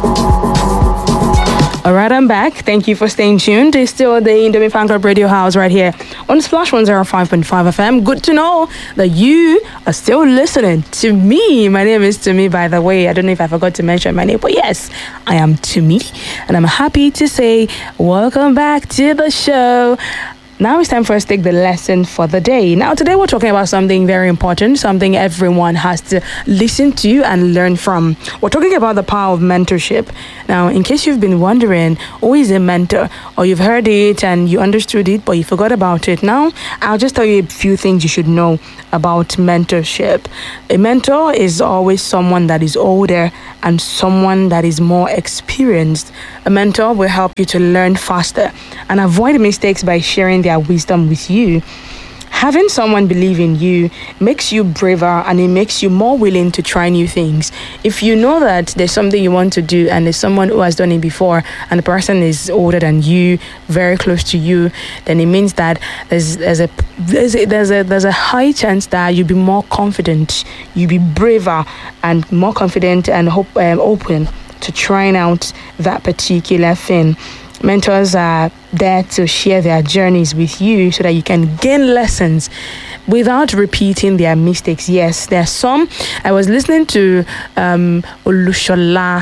All right, I'm back. Thank you for staying tuned. It's still the Indomie Fan Club Radio House right here on Splash 105.5 FM. Good to know that you are still listening to me. My name is Tumi, by the way. I don't know if I forgot to mention my name, but yes, I am Tumi. And I'm happy to say welcome back to the show. Now it's time for us to take the lesson for the day. Now, today we're talking about something very important, something everyone has to listen to and learn from. We're talking about the power of mentorship. Now, in case you've been wondering, who is a mentor? Or you've heard it and you understood it, but you forgot about it. Now, I'll just tell you a few things you should know about mentorship. A mentor is always someone that is older and someone that is more experienced. A mentor will help you to learn faster and avoid mistakes by sharing their wisdom with you. Having someone believe in you makes you braver and it makes you more willing to try new things. If you know that there's something you want to do and there's someone who has done it before and the person is older than you, very close to you, then it means that there's a high chance that you'll be more confident, you'll be braver and more confident and open to trying out that particular thing. Mentors are there to share their journeys with you so that you can gain lessons without repeating their mistakes. Yes, there are some. I was listening to Olushola.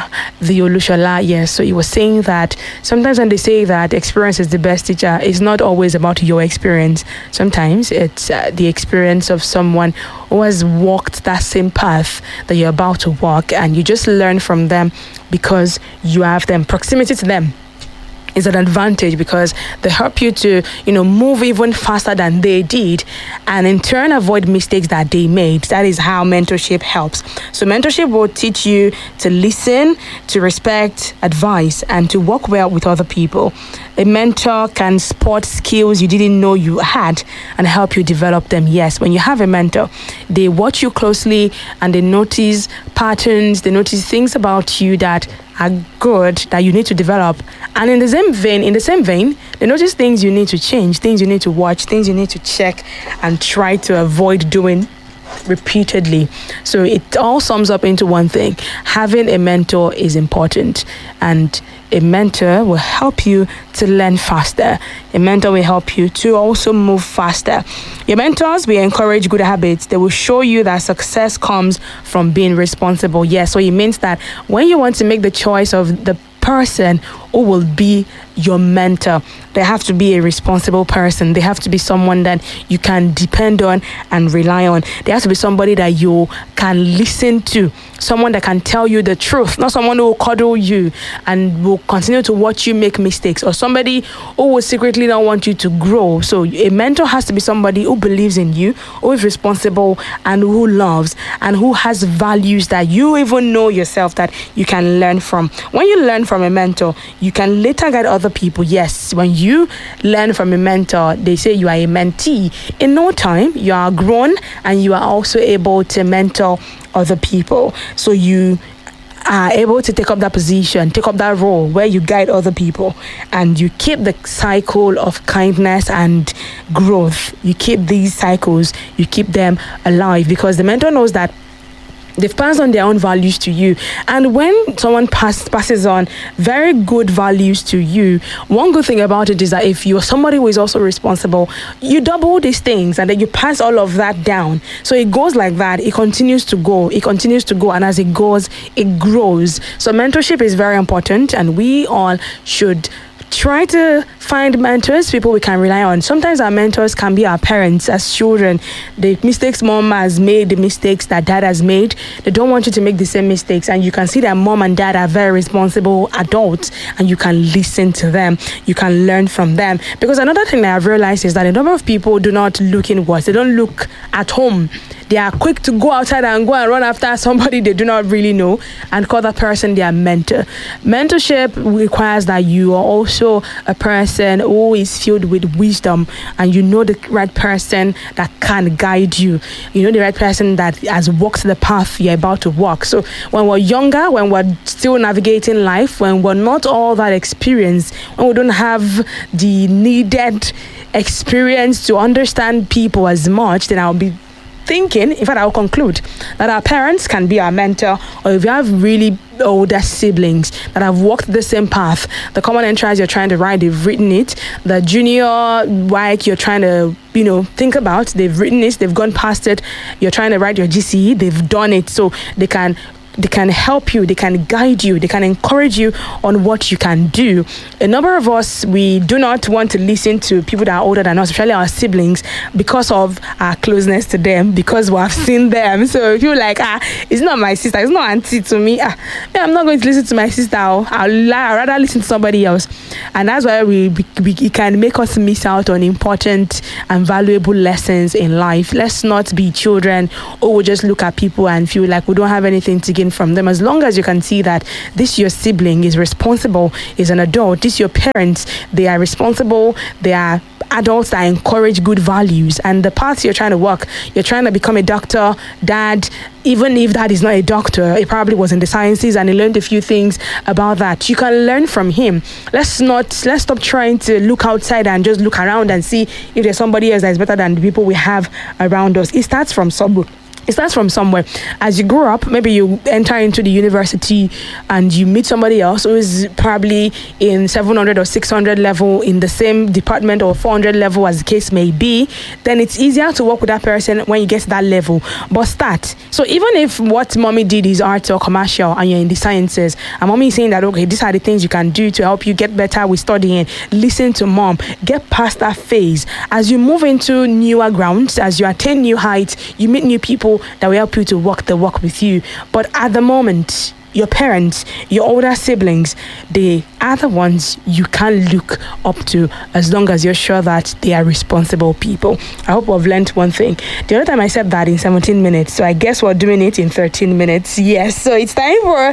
Yes, so he was saying that sometimes when they say that experience is the best teacher, it's not always about your experience. Sometimes it's the experience of someone who has walked that same path that you're about to walk, and you just learn from them because you have them. Proximity to them is an advantage because they help you to, move even faster than they did and in turn avoid mistakes that they made. That is how mentorship helps. So mentorship will teach you to listen, to respect advice, and to work well with other people. A mentor can spot skills you didn't know you had and help you develop them. Yes, when you have a mentor, they watch you closely and they notice patterns, they notice things about you that are good that you need to develop, and in the same vein they notice things you need to change, things you need to watch, things you need to check and try to avoid doing repeatedly. So it all sums up into one thing: having a mentor is important, and a mentor will help you to learn faster. A mentor will help you to also move faster. Your mentors will encourage good habits. They will show you that success comes from being responsible. Yes, so it means that when you want to make the choice of the person who will be your mentor, they have to be a responsible person. They have to be someone that you can depend on and rely on. They have to be somebody that you can listen to, someone that can tell you the truth, not someone who will cuddle you and will continue to watch you make mistakes, or somebody who will secretly not want you to grow. So a mentor has to be somebody who believes in you, who is responsible, and who loves, and who has values that you even know yourself that you can learn from. When you learn from a mentor, you can later guide other people. Yes, when you learn from a mentor, they say you are a mentee. In no time, you are grown and you are also able to mentor other people. So you are able to take up that position, take up that role where you guide other people and you keep the cycle of kindness and growth. You keep these cycles, you keep them alive, because the mentor knows that they've passed on their own values to you. And when someone passes on very good values to you, one good thing about it is that if you're somebody who is also responsible, you double these things and then you pass all of that down. So it goes like that. It continues to go. And as it goes, it grows. So mentorship is very important, and we all should try to find mentors, people we can rely on. Sometimes our mentors can be our parents as children. The mistakes mom has made, the mistakes that dad has made, they don't want you to make the same mistakes. And you can see that mom and dad are very responsible adults, and you can listen to them. You can learn from them. Because another thing that I've realized is that a number of people do not look inwards. They don't look at home. They are quick to go outside and go and run after somebody they do not really know and call that person their mentor. Mentorship requires that you are also a person who is filled with wisdom, and you know the right person that can guide you. You know the right person that has walked the path you're about to walk. So when we're younger, when we're still navigating life, when we're not all that experienced, when we don't have the needed experience to understand people as much, then I'll be thinking, in fact, I'll conclude that our parents can be our mentor, or if you have really older siblings that have walked the same path, the common entrance you're trying to write, they've written it. The junior WAEC you're trying to, think about, they've written it, they've gone past it. You're trying to write your GCE, they've done it. So they can help you, they can guide you, they can encourage you on what you can do. A number of us, we do not want to listen to people that are older than us, especially our siblings, because of our closeness to them, because we have seen them. So if you're like, it's not my sister, it's not auntie to me, I'm not going to listen to my sister, I'll rather listen to somebody else. And that's why it can make us miss out on important and valuable lessons in life. Let's not be children who will just look at people and feel like we don't have anything to gain from them. As long as you can see that this your sibling is responsible, is an adult, this your parents, they are responsible, they are adults that encourage good values, and the path you're trying to walk, you're trying to become a doctor, dad, even if dad is not a doctor, he probably was in the sciences and he learned a few things about that. You can learn from him. Let's stop trying to look outside and just look around and see if there's somebody else that is better than the people we have around us. It starts from somewhere. As you grow up, maybe you enter into the university and you meet somebody else who is probably in 700 or 600 level in the same department, or 400 level, as the case may be. Then it's easier to work with that person when you get to that level. But start. So even if what mommy did is art or commercial and you're in the sciences, and mommy is saying that, okay, these are the things you can do to help you get better with studying, listen to mom, get past that phase. As you move into newer grounds, as you attain new heights, you meet new people that will help you to walk the walk with you. But at the moment, your parents, your older siblings, they are the ones you can look up to, as long as you're sure that they are responsible people. I hope we've learned one thing. The other time I said that in 17 minutes, so I guess we're doing it in 13 minutes. Yes, so it's time for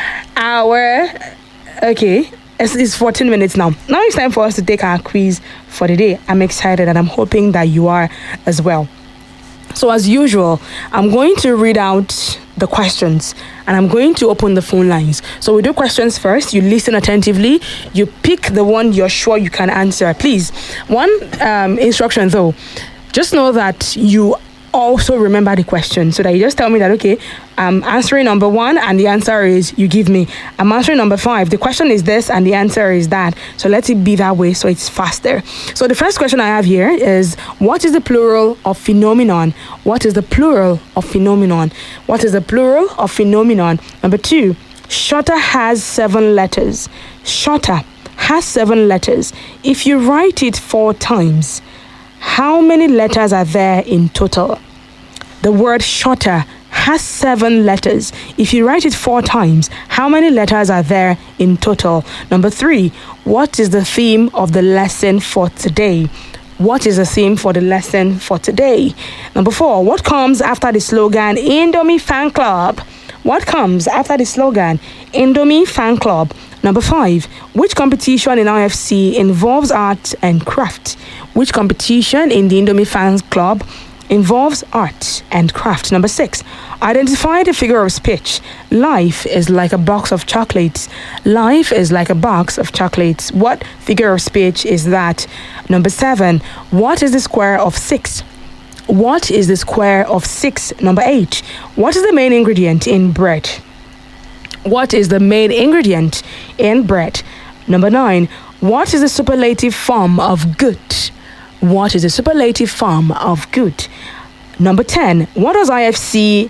it's 14 minutes now. Now it's time for us to take our quiz for the day. I'm excited and I'm hoping that you are as well. So as usual, I'm going to read out the questions and I'm going to open the phone lines. So we do questions first. You listen attentively. You pick the one you're sure you can answer. Please, one instruction though, just know that you also remember the question, so that you just tell me that, okay, I'm answering number 1 and the answer is you give me. I'm answering number 5. The question is this and the answer is that. So let it be that way so it's faster. So the first question I have here is, what is the plural of phenomenon? What is the plural of phenomenon? What is the plural of phenomenon? Number 2, shorter has 7 letters. Shorter has 7 letters. If you write it 4 times, how many letters are there in total? The word shorter has 7 letters. If you write it 4 times, how many letters are there in total? Number 3, what is the theme of the lesson for today? What is the theme for the lesson for today? Number 4, what comes after the slogan Indomie Fan Club? What comes after the slogan Indomie Fan Club? Number 5, which competition in IFC involves art and craft? Which competition in the Indomie Fan Club involves art and craft? Number 6, identify the figure of speech. Life is like a box of chocolates. Life is like a box of chocolates. What figure of speech is that? Number 7, what is the square of 6? What is the square of 6? Number 8, what is the main ingredient in bread? What is the main ingredient in bread? Number 9, what is the superlative form of good? What is the superlative form of good? Number 10, what does IFC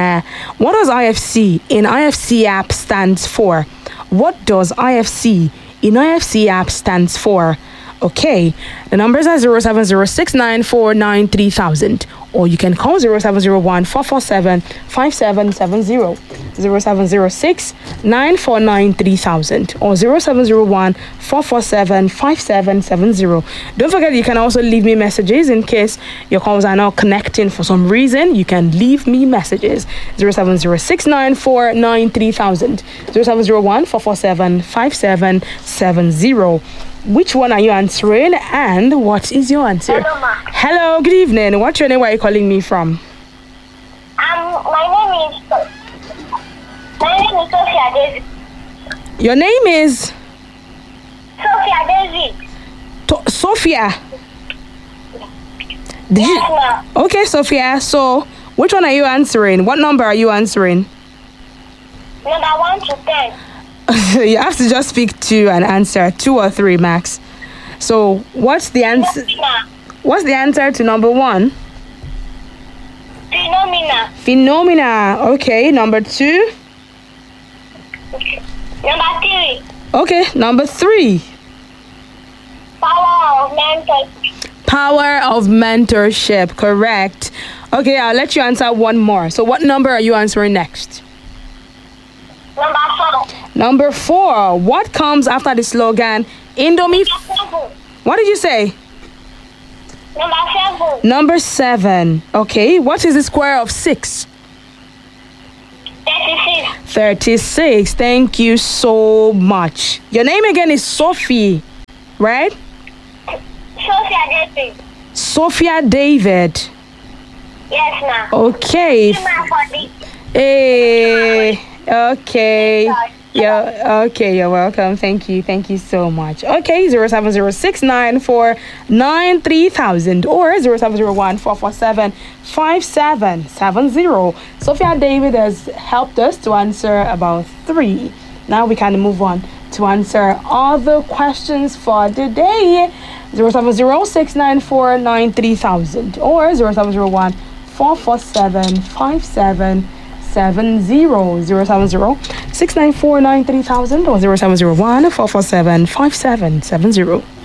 in IFC app stands for? What does IFC in IFC app stands for? Okay, the numbers are 07069493000, or you can call 0701-447-5770, 0706-949-3000, or 0701-447-5770. Don't forget, you can also leave me messages in case your calls are not connecting for some reason. You can leave me messages, 0706-949-3000, 0701-447-5770. Which one are you answering, and what is your answer? Hello, ma. Hello, good evening. What's your name? Where are you calling me from? My name is Sophia David. Your name is? Sophia David. Sophia. Did you? Yes, ma'am. Okay, Sophia. So, which one are you answering? What number are you answering? Number 1 to 10. You have to just pick two and answer 2 or 3 max. So, what's the answer? Phenomena. What's the answer to number 1? Phenomena. Phenomena. Okay, number 2. Number 3. Okay, number 3. Power of mentorship. Power of mentorship. Correct. Okay, I'll let you answer one more. So, what number are you answering next? Number 4. Number 4. What comes after the slogan Indomie? Number 7. What did you say? Number 7. Number 7. Okay, what is the square of 6? 36. 36. Thank you so much. Your name again is Sophie, right? Sophia David. Sophia David. Yes, ma'am. Okay. Ma'am, for the Hey. Okay. Yeah, okay, you're welcome. Thank you so much. Okay, 07069493000 or 0701447570. Sophia David has helped us to answer about 3. Now we can move on to answer other questions for the day. 07069493000 or 0701447570. 070 694 93,000 or 0701 447 5770.